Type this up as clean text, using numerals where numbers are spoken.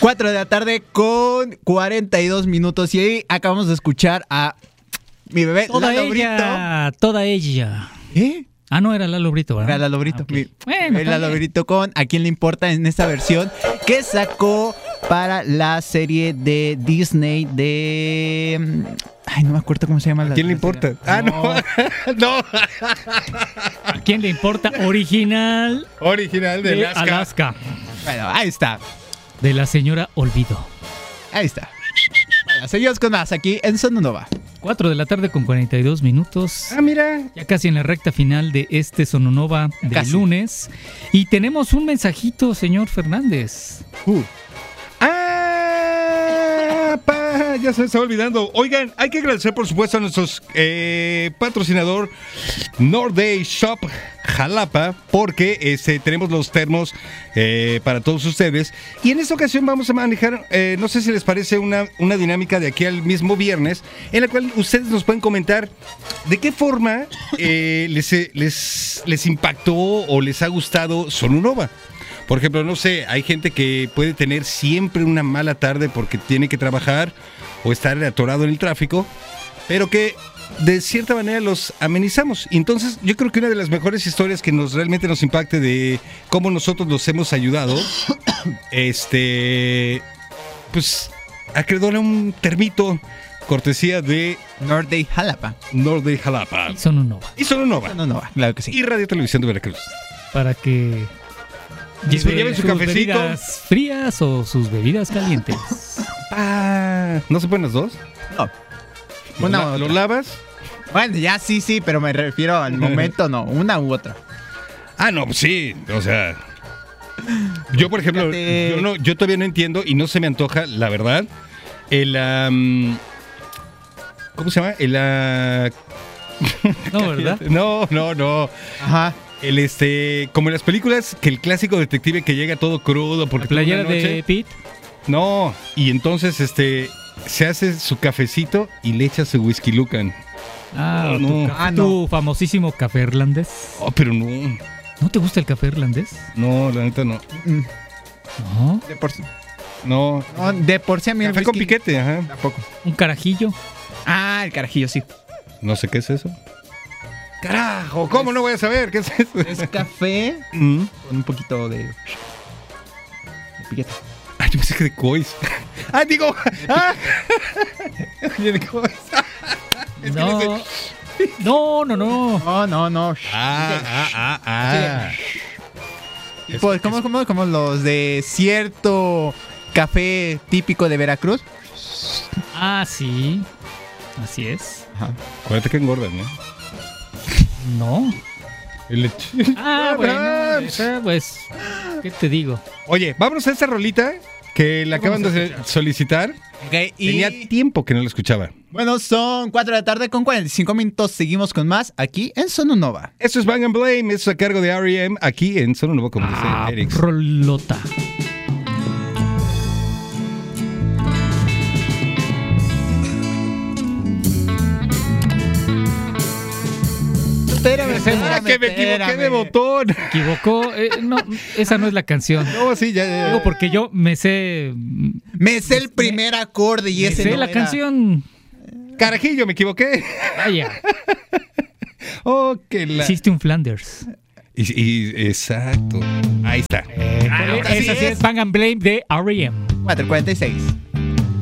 4 de la tarde con 42 minutos. Y ahí acabamos de escuchar a mi bebé Lalo Brito. Toda ella. ¿Eh? Ah, no, era Lalo Brito, ¿verdad? Era Lalo Brito. Okay. Bueno, el Lalo Brito con ¿A quién le importa? En esta versión que sacó para la serie de Disney de... Ay, no me acuerdo cómo se llama. ¿A quién le importa? Ah, no. No. ¿A quién le importa? Original de Alaska. Bueno, ahí está. De la señora Olvido. Ahí está. Bueno, seguimos con más aquí en Sononova. 4 de la tarde con 42 minutos. Ah, mira. Ya casi en la recta final de este Sononova de lunes. Y tenemos un mensajito, señor Fernández. Ya se me estaba olvidando. Oigan, hay que agradecer por supuesto a nuestros patrocinador Norday Shop Jalapa, porque tenemos los termos para todos ustedes. Y en esta ocasión vamos a manejar, no sé si les parece una dinámica de aquí al mismo viernes, en la cual ustedes nos pueden comentar de qué forma les impactó o les ha gustado Sononova. Por ejemplo, no sé, hay gente que puede tener siempre una mala tarde porque tiene que trabajar o estar atorado en el tráfico, pero que de cierta manera los amenizamos. Entonces, yo creo que una de las mejores historias que realmente nos impacte de cómo nosotros los hemos ayudado, pues, acreedor a un termito cortesía de Norday Jalapa. Y Sononova. Sononova, claro que sí. Y Radio Televisión de Veracruz. Para que lleven su cafecito. Bebidas frías o sus bebidas calientes. ¿No se pueden las dos? No. ¿Lo lavas? Bueno, ya sí, pero me refiero al momento, no, una u otra. Ah, no, pues sí, o sea... Yo, por ejemplo, yo todavía no entiendo y no se me antoja, la verdad, ¿cómo se llama? No, ¿verdad? No. Ajá. Como en las películas, que el clásico detective que llega todo crudo porque... ¿La playera de Pete? No, y entonces se hace su cafecito y le echa su whisky lucan. Tu famosísimo café irlandés. Oh, pero no. ¿No te gusta el café irlandés? No, la neta no. No. De por sí. No. De por sí a mí café el con piquete, ajá. Tampoco. ¿Un carajillo? Ah, el carajillo, sí. No sé qué es eso. Carajo, ¿cómo no voy a saber qué es eso? Es café con un poquito de piquete. Ah, yo pensé que de cois. Digo. De cois. No. No. Pues, como los de cierto café típico de Veracruz. Ah, sí. Así es. Ajá. Acuérdate que engordan, ¿no? No. Bueno, pues, ¿qué te digo? Oye, vámonos a esta rolita que le acaban de solicitar. Okay, Tenía tiempo que no la escuchaba. Bueno, son 4 de la tarde con 45 minutos. Seguimos con más aquí en Sononova. Esto es Bang and Blame, esto es a cargo de R.E.M. aquí en Sononova, como dice Eric. Rolota. Espérame, que me equivoqué de botón. ¿Me equivocó? No, esa no es la canción. No, sí, ya. Digo, porque yo me sé... Me sé el primer acorde y ese sé no la era. canción. Carajillo, me equivoqué. Vaya. Oh, que la... Hiciste un Flanders. Y exacto. Ahí está. Esa sí es Bang and Blame de R.E.M. 4:46.